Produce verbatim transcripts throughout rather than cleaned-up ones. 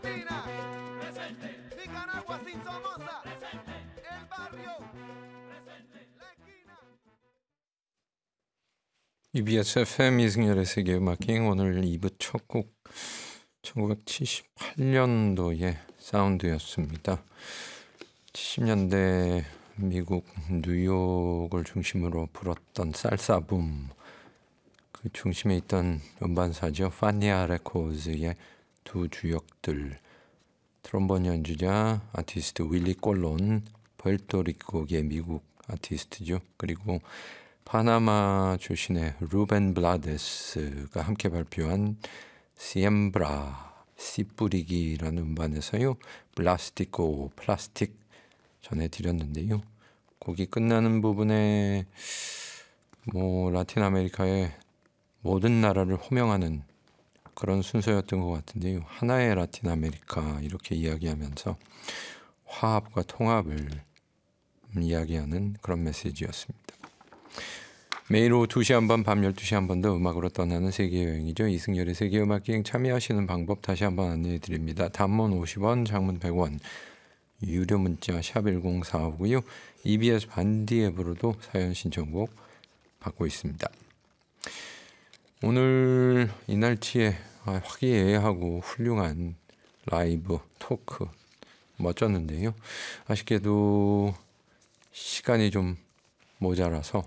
이비에스 에프엠 이승열의 세계음악여행 오늘 이 부 첫 곡 천구백칠십팔 년도의 사운드였습니다. 칠십 년대 미국 뉴욕을 중심으로 불었던 살사붐 그 중심에 있던 음반사죠. 파니아 레코드의 두 주역들 트롬본 연주자 아티스트 윌리 꼴론 푸에르토리코의 미국 아티스트죠. 그리고 파나마 출신의 루벤 블라데스가 함께 발표한 시엠브라 씨 뿌리기라는 음반에서요. 플라스티코 플라스틱 전해드렸는데요. 곡이 끝나는 부분에 뭐 라틴 아메리카의 모든 나라를 호명하는 그런 순서였던 것 같은데요. 하나의 라틴 아메리카 이렇게 이야기하면서 화합과 통합을 이야기하는 그런 메시지였습니다. 매일 오후 두 시 한 번, 밤 열두 시 한 번 더 음악으로 떠나는 세계여행이죠. 이승열의 세계음악여행 참여하시는 방법 다시 한번 안내해 드립니다. 단문 오십 원, 장문 백 원, 유료 문자 샵 일공사오고요. 이비에스 반디 앱으로도 사연 신청곡 받고 있습니다. 오늘 이 날치에 화기애애하고 훌륭한 라이브 토크 멋졌는데요. 아쉽게도 시간이 좀 모자라서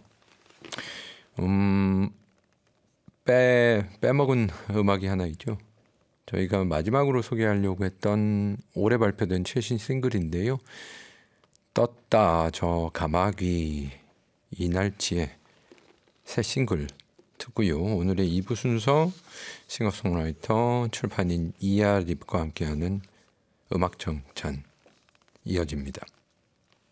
음, 빼, 빼먹은 음악이 하나 있죠. 저희가 마지막으로 소개하려고 했던 올해 발표된 최신 싱글인데요. 떴다 저 가마귀 이날치의 새 싱글 듣고요. 오늘의 이 부 순서 싱어송라이터 출판인 이아립과 함께하는 음악 정찬 이어집니다.